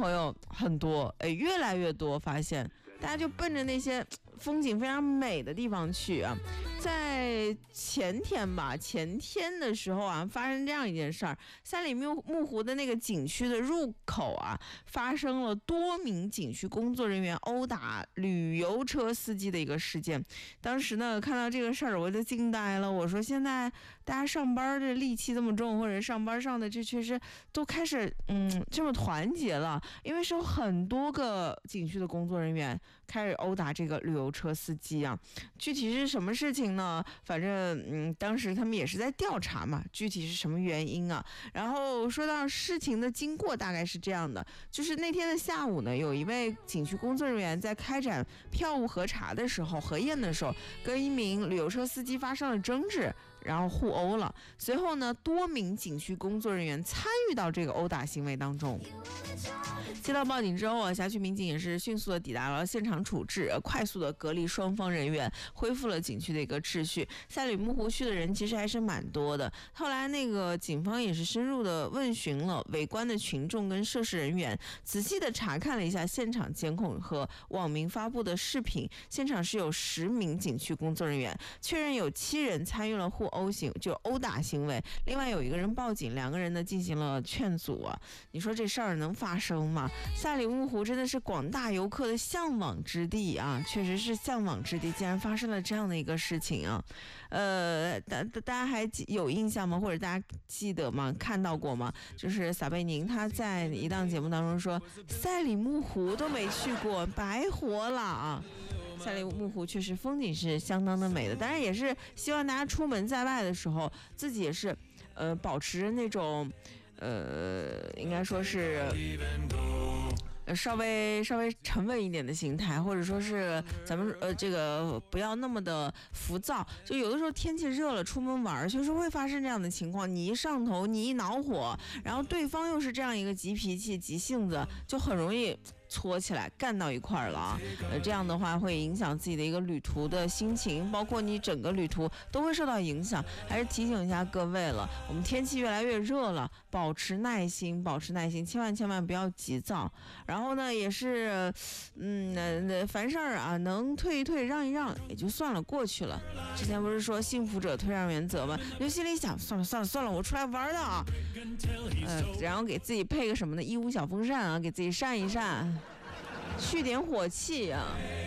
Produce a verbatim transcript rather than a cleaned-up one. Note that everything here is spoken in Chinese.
朋友很多，哎，越来越多，发现大家就奔着那些风景非常美的地方去啊。在前天吧，前天的时候啊，发生这样一件事儿，三里木木湖的那个景区的入口啊，发生了多名景区工作人员殴打旅游车司机的一个事件。当时呢，看到这个事儿，我就惊呆了。我说，现在大家上班的戾气这么重，或者上班上的这确实都开始嗯这么团结了，因为是有很多个景区的工作人员开始殴打这个旅游车司机啊。具体是什么事情呢？反正嗯，当时他们也是在调查嘛，具体是什么原因啊？然后说到事情的经过，大概是这样的，就是那天的下午呢，有一位景区工作人员在开展票务核查的时候、核验的时候，跟一名旅游车司机发生了争执，然后互殴了。随后呢，多名景区工作人员参与到这个殴打行为当中。接到报警之后啊，辖区民警也是迅速的抵达了现场处置，快速的隔离双方人员，恢复了景区的一个秩序。赛里木湖区的人其实还是蛮多的。后来那个警方也是深入的问询了围观的群众跟涉事人员，仔细的查看了一下现场监控和网民发布的视频。现场是有十名景区工作人员，确认有七人参与了互殴行，就殴打行为。另外有一个人报警，两个人呢进行了劝阻啊。你说这事儿能发生吗？赛里木湖真的是广大游客的向往之地啊，确实是向往之地，竟然发生了这样的一个事情啊。呃，大大家还有印象吗？或者大家记得吗？看到过吗？就是撒贝宁他在一档节目当中说，赛里木湖都没去过，白活了啊。赛里木湖确实风景是相当的美的，当然也是希望大家出门在外的时候，自己也是呃保持那种呃应该说是稍微稍微沉稳一点的心态，或者说是咱们呃这个不要那么的浮躁。就有的时候天气热了，出门玩确实会发生这样的情况，你一上头，你一恼火，然后对方又是这样一个急脾气、急性子，就很容易搓起来干到一块儿了啊！呃，这样的话会影响自己的一个旅途的心情，包括你整个旅途都会受到影响。还是提醒一下各位了，我们天气越来越热了，保持耐心，保持耐心，千万千万不要急躁。然后呢，也是，嗯，呃、凡事儿啊，能退一退，让一让也就算了，过去了。之前不是说幸福者退让原则吗？你就心里想，算了算了算了，我出来玩的啊，呃，然后给自己配个什么呢？义乌小风扇啊，给自己扇一扇。去点火气啊！